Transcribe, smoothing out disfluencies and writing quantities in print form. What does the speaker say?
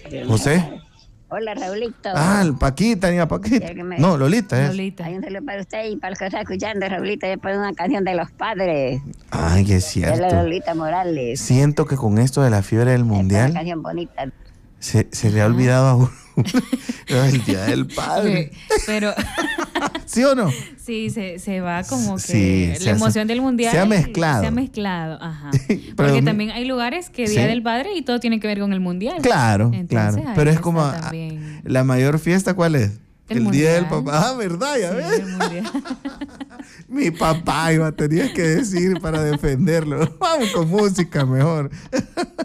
José. Hola, Raulito. Paquita, niña Paquita. No, Lolita, ¿eh? Lolita. Hay un saludo para usted y para los que están escuchando, Raulito. Yo pongo una canción de los padres. Ay, es De la cierto. Lolita Morales. Siento que con esto de la fiebre del Una mundial canción bonita. se le ha olvidado a uno el Día del Padre. Pero ¿Sí o no? sí, se va como que Sí, la emoción del mundial se ha mezclado. Se ha mezclado, ajá. Pero Porque también hay lugares que Día ¿sí? del Padre y todo tiene que ver con el mundial. Claro, Entonces, claro. ahí Pero es está como también. la mayor fiesta, ¿cuál es? El Día del mundial. Papá. Ah, ¿verdad? Ya Sí, ves. el mundial. Mi papá, tenías que decir para defenderlo. Vamos con música mejor.